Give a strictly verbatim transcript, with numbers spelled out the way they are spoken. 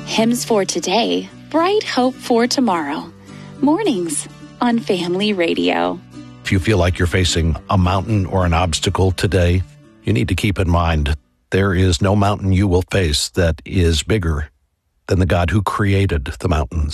Hymns for today, bright hope for tomorrow. Mornings on Family Radio. If you feel like you're facing a mountain or an obstacle today, you need to keep in mind there is no mountain you will face that is bigger than the God who created the mountains.